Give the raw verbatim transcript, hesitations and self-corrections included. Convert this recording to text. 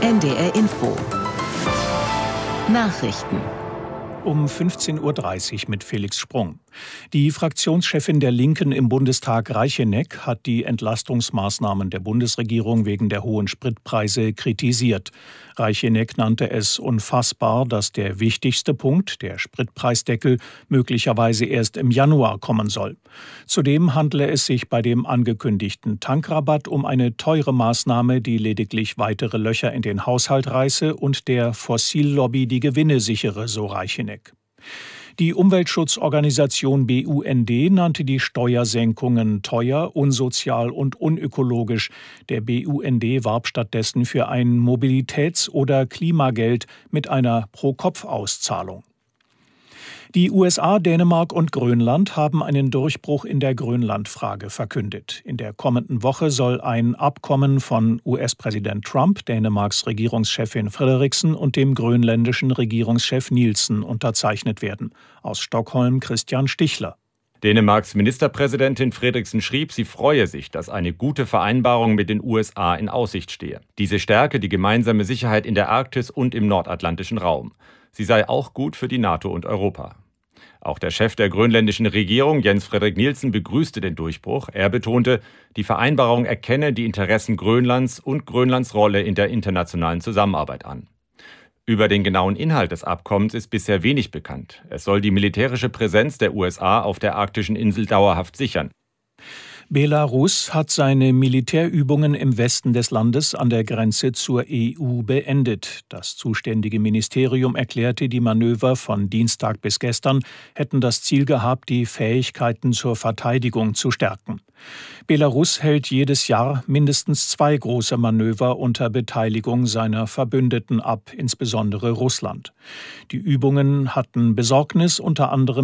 N D R Info. Nachrichten. Um fünfzehn Uhr dreißig mit Felix Sprung. Die Fraktionschefin der Linken im Bundestag, Reicheneck, hat die Entlastungsmaßnahmen der Bundesregierung wegen der hohen Spritpreise kritisiert. Reicheneck nannte es unfassbar, dass der wichtigste Punkt, der Spritpreisdeckel, möglicherweise erst im Januar kommen soll. Zudem handle es sich bei dem angekündigten Tankrabatt um eine teure Maßnahme, die lediglich weitere Löcher in den Haushalt reiße und der Fossillobby die Gewinne sichere, so Reicheneck. Die Umweltschutzorganisation B U N D nannte die Steuersenkungen teuer, unsozial und unökologisch. Der B U N D warb stattdessen für ein Mobilitäts- oder Klimageld mit einer Pro-Kopf-Auszahlung. Die U S A, Dänemark und Grönland haben einen Durchbruch in der Grönlandfrage verkündet. In der kommenden Woche soll ein Abkommen von U S-Präsident Trump, Dänemarks Regierungschefin Frederiksen und dem grönländischen Regierungschef Nielsen unterzeichnet werden. Aus Stockholm Christian Stichler. Dänemarks Ministerpräsidentin Frederiksen schrieb, sie freue sich, dass eine gute Vereinbarung mit den U S A in Aussicht stehe. Diese stärke die gemeinsame Sicherheit in der Arktis und im nordatlantischen Raum. Sie sei auch gut für die NATO und Europa. Auch der Chef der grönländischen Regierung, Jens Frederik Nielsen, begrüßte den Durchbruch. Er betonte, die Vereinbarung erkenne die Interessen Grönlands und Grönlands Rolle in der internationalen Zusammenarbeit an. Über den genauen Inhalt des Abkommens ist bisher wenig bekannt. Es soll die militärische Präsenz der U S A auf der arktischen Insel dauerhaft sichern. Belarus hat seine Militärübungen im Westen des Landes an der Grenze zur E U beendet. Das zuständige Ministerium erklärte, die Manöver von Dienstag bis gestern hätten das Ziel gehabt, die Fähigkeiten zur Verteidigung zu stärken. Belarus hält jedes Jahr mindestens zwei große Manöver unter Beteiligung seiner Verbündeten ab, insbesondere Russland. Die Übungen hatten Besorgnis unter anderem